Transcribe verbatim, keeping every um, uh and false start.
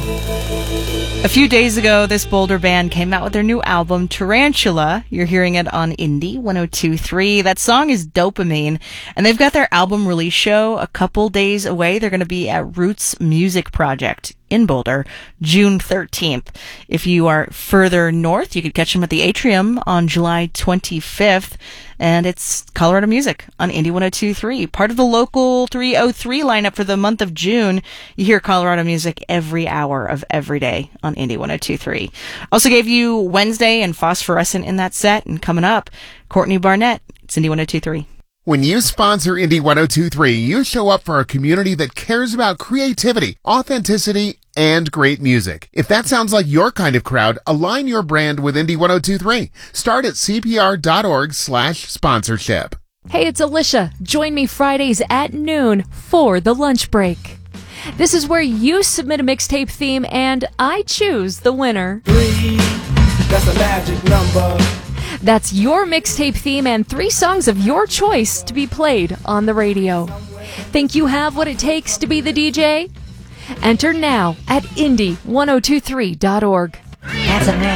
A few days ago, this Boulder band came out with their new album, Tarantula. You're hearing it on Indie one oh two point three. That song is Dopamine, and they've got their album release show a couple days away. They're going to be at Roots Music Project in Boulder, June thirteenth. If you are further north, you could catch them at the Atrium on July twenty-fifth. And it's Colorado Music on Indie one oh two point three. Part of the local three oh three lineup for the month of June. You hear Colorado Music every hour of every day on Indie one oh two point three. Also gave you Wednesday and Phosphorescent in that set. And coming up, Courtney Barnett. It's Indie one oh two point three. When you sponsor Indie one oh two point three, you show up for a community that cares about creativity, authenticity, and great music. If that sounds like your kind of crowd, align your brand with Indie one oh two point three. Start at cpr.org slash sponsorship. Hey, it's Alicia. Join me Fridays at noon for the lunch break. This is where you submit a mixtape theme and I choose the winner. Three, that's a magic number. That's your mixtape theme and three songs of your choice to be played on the radio. Think you have what it takes to be the D J? Enter now at indie ten twenty-three dot org. That's a man.